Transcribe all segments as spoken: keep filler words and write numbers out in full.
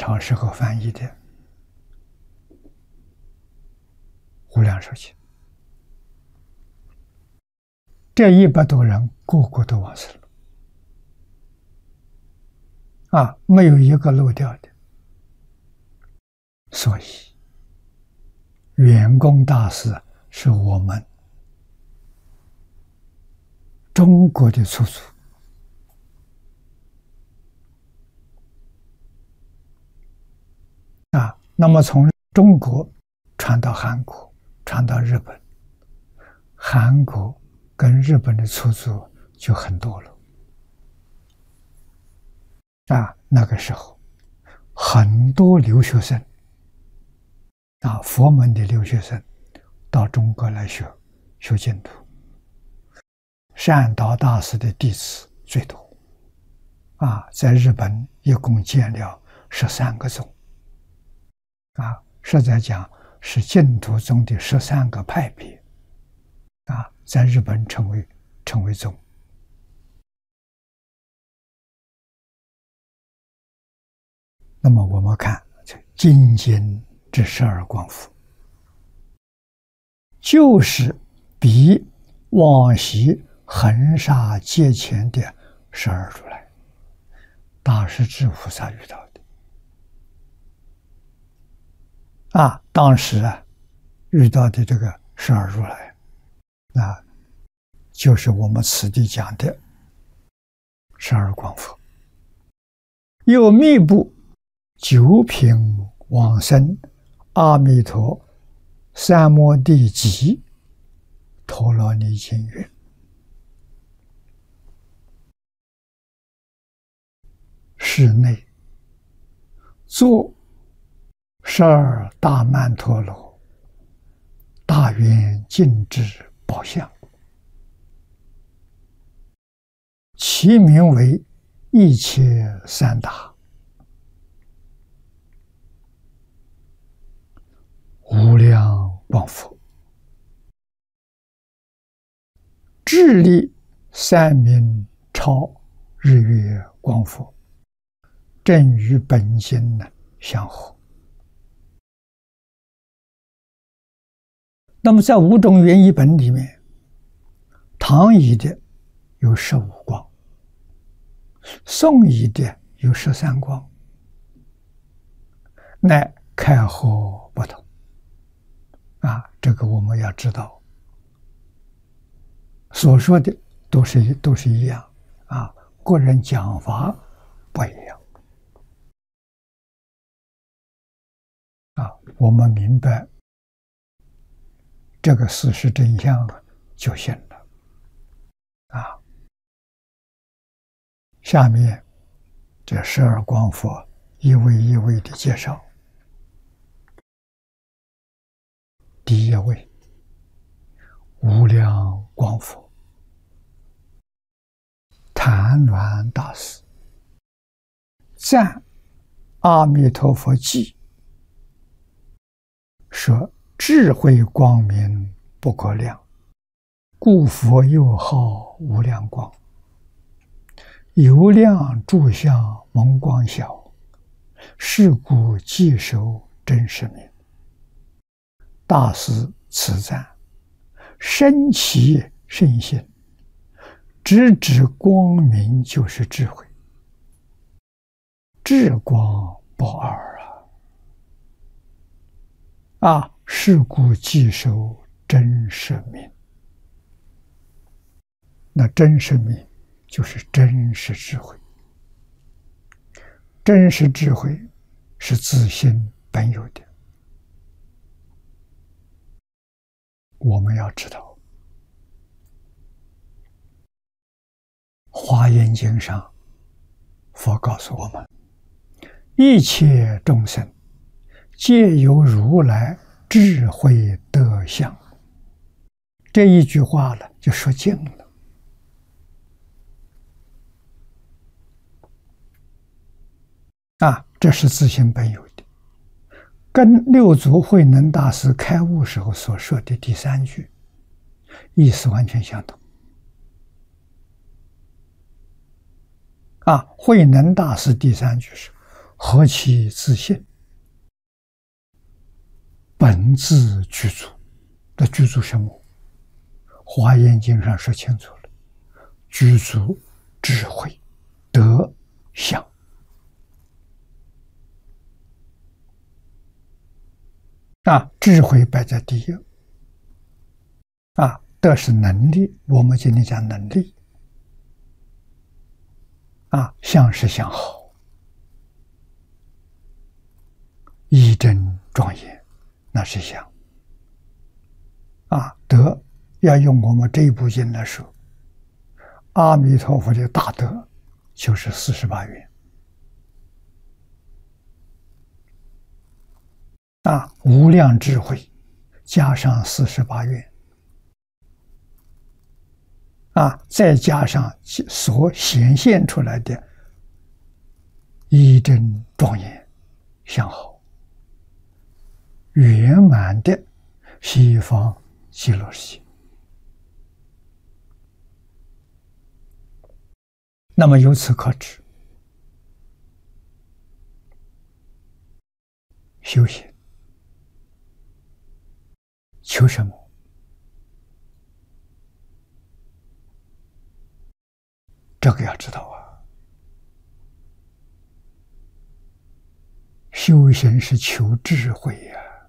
朝时候翻译的《无量寿经》，这一百多人个个都往生了，啊，没有一个漏掉的。所以，圆光大师是我们中国的初祖。啊，那么从中国传到韩国，传到日本，韩国跟日本的初祖就很多了。啊，那个时候很多留学生，啊，佛门的留学生到中国来学学净土。善导大师的弟子最多，啊，在日本一共建了十三个宗。啊，实在讲是净土宗的十三个派别，啊，在日本称为称为宗。那么我们看这金经之十二光佛，就是比往昔恒沙劫前的十二如来，大势至菩萨遇到的。啊，当时啊，遇到的这个十二如来，啊，就是我们此地讲的十二光佛，又密布九品往生阿弥陀三摩地集陀罗尼经云，室内作十二大曼陀罗大圆净智宝相，其名为一切三大，无量光佛，智力三明超日月光佛，正与本经呢相合。那么在五种原译本里面，唐译的有十五光，宋译的有十三光，乃开合不同。啊，这个我们要知道，所说的都是都是一样，啊，个人讲法不一样。啊，我们明白这个事实真相就行了。啊，下面这十二光佛一位一位的介绍。第一位，无量光佛，谭鸾大师赞阿弥陀佛记说：智慧光明不可量，故佛又号无量光。有量住相蒙光晓，是故既受真实名。大师此赞，深其深信，直指光明就是智慧，智光不二啊！啊，是故既受真实名。那真实名就是真实智慧，真实智慧是自性本有的。我们要知道，《华严经》上佛告诉我们，一切众生皆由如来智慧德相。这一句话呢，就说尽了。啊，这是自性本有的，跟六祖慧能大师开悟时候所说的第三句意思完全相同。啊，慧能大师第三句是何其自信，本自具足。这具足什么？华严经上说清楚了，具足智慧、德、相。啊，智慧摆在第一。啊，德是能力，我们今天讲能力。啊，相是相好，义正庄严，那是相。啊，德要用我们这一部经来说，阿弥陀佛的大德就是四十八愿。啊，无量智慧加上四十八愿。啊，再加上所显现出来的义正庄严、相好、圆满的西方极乐世界。那么由此可知，修行求什么？这个要知道啊，修行是求智慧呀、啊。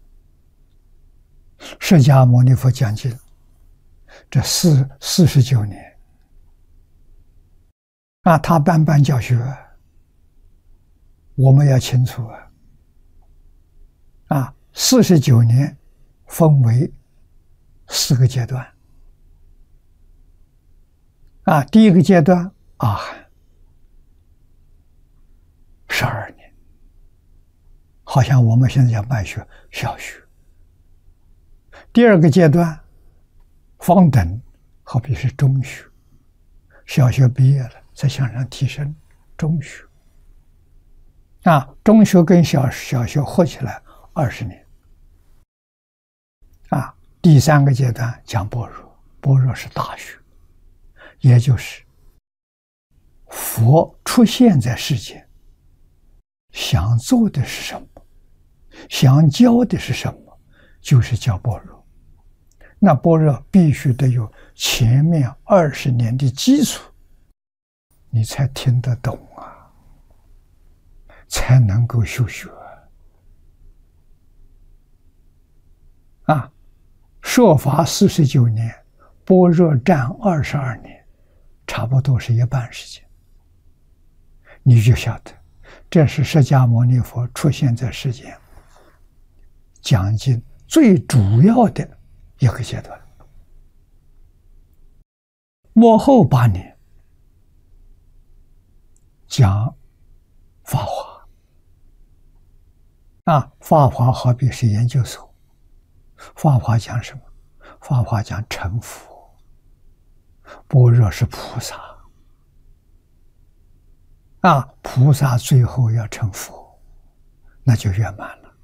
释迦牟尼佛讲经这四四十九年啊，他办办教学，我们要清楚啊。啊，四十九年分为四个阶段。啊，第一个阶段阿含十二年，好像我们现在讲办学小学。第二个阶段方等，好比是中学，小学毕业了再向上提升中学。啊，中学跟小小学合起来二十年。啊，第三个阶段讲般若，般若是大学。也就是佛出现在世间，想做的是什么，想教的是什么，就是教般若。那般若必须得有前面二十年的基础，你才听得懂啊，才能够修学啊。说法四十九年，般若占二十二年。差不多是一半时间，你就晓得，这是释迦牟尼佛出现在世间讲经最主要的一个阶段。末后八年讲法华，啊，法华好比是研究所。法华讲什么？法华讲成佛。般若是菩萨啊，菩萨最后要成佛，那就圆满了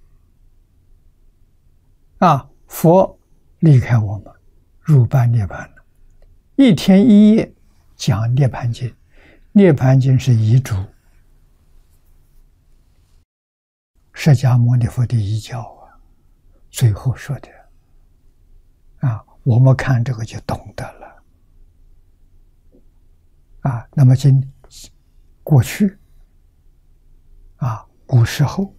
啊！佛离开我们，入般涅槃了。一天一夜讲涅槃经，涅槃经是遗嘱，释迦牟尼佛的遗教啊，最后说的啊，我们看这个就懂得了。啊，那么今过去啊，古时候，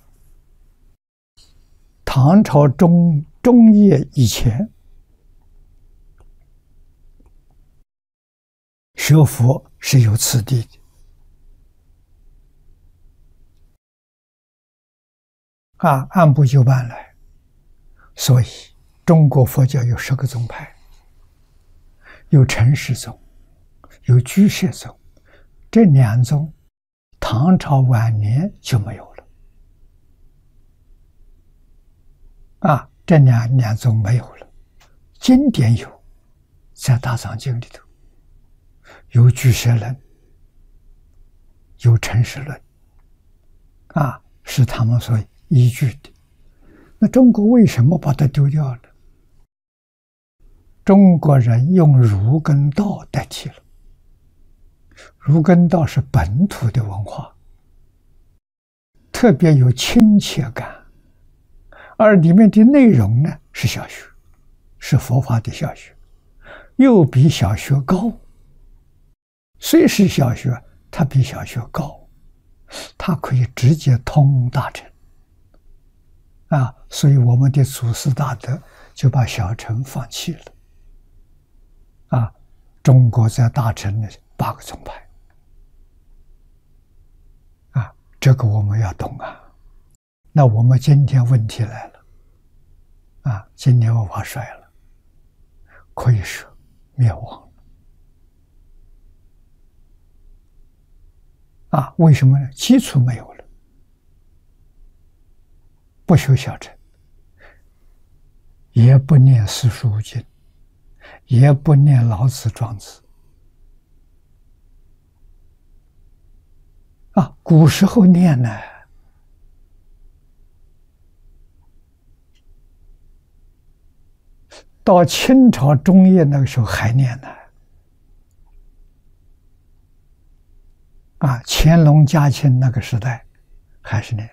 唐朝中中叶以前，学佛是有次第的啊，按部就班来。所以中国佛教有十个宗派，有陈氏宗，有居士宗，这两宗唐朝晚年就没有了啊，这两两宗没有了。经典有，在大藏经里头有居士论，有陈氏论啊，是他们所依据的。那中国为什么把它丢掉了？中国人用儒跟道代替了。儒跟道是本土的文化特别有亲切感，而里面的内容呢是小学，是佛法的小学，又比小学高。虽是小学，它比小学高，它可以直接通大乘啊，所以我们的祖师大德就把小乘放弃了啊。中国在大乘的八个宗派啊，这个我们要懂啊。那我们今天问题来了啊，今天文化衰了，可以说灭亡了啊？为什么呢？基础没有了，不修小乘，也不念四书五经，也不念老子庄子啊。古时候念呢，到清朝中叶那个时候还念呢啊，乾隆嘉庆那个时代还是念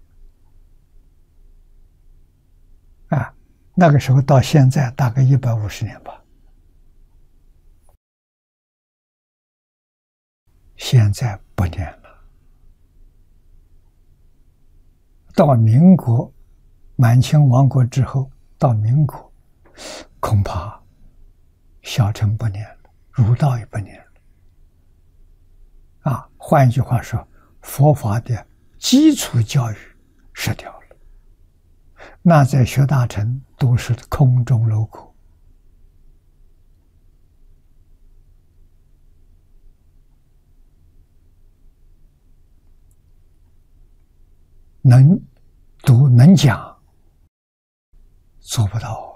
啊，那个时候到现在大概一百五十年吧。现在不念了，到民国满清亡国之后，到民国恐怕小乘不念了，儒道也不念了啊。换一句话说，佛法的基础教育失掉了，那在学大乘都是空中楼阁。能读能讲，做不到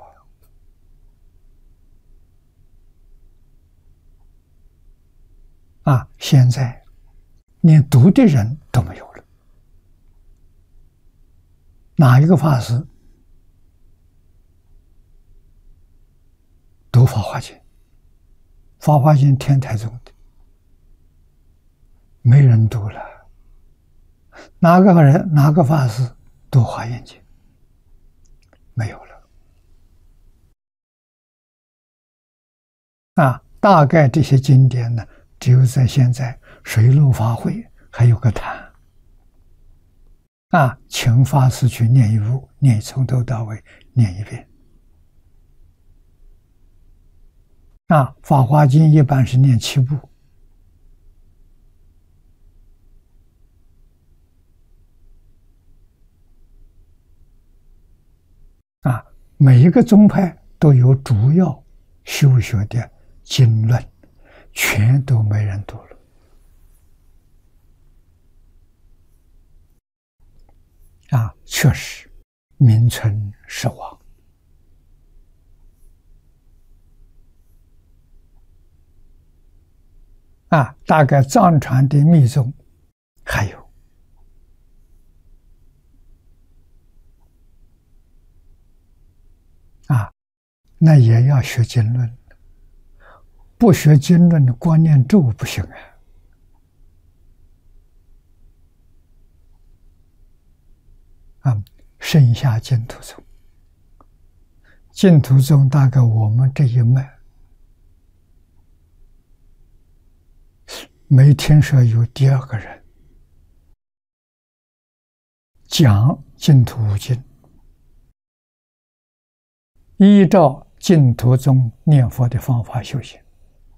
啊！现在连读的人都没有了。哪一个法师读《法华经》？《法华经》天台宗的，没人读了。哪个人哪个法师读《华严经》？没有了啊！大概这些经典呢，只有在现在水陆法会还有个坛啊，请法师去念一部，念从头到尾念一遍啊。《法华经》一般是念七部。啊，每一个宗派都有主要修学的经论，全都没人读了啊！确实名存实亡啊！大概藏传的密宗还有。啊，那也要学经论，不学经论的光念咒不行啊！啊，剩下净土宗，净土宗大概我们这一脉没听说有第二个人讲净土五经。依照净土宗念佛的方法修行，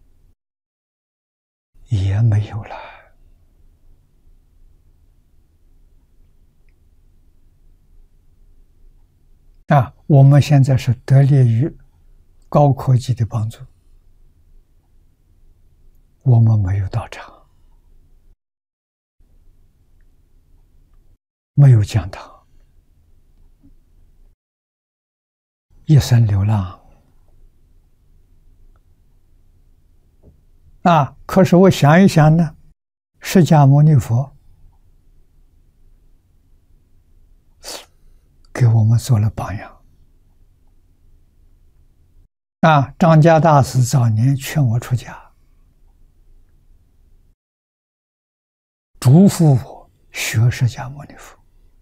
也没有了啊！我们现在是得力于高科技的帮助，我们没有道场，没有讲堂，一生流浪啊！可是我想一想呢，释迦牟尼佛给我们做了榜样啊！张家大师早年劝我出家，嘱咐我学释迦牟尼佛。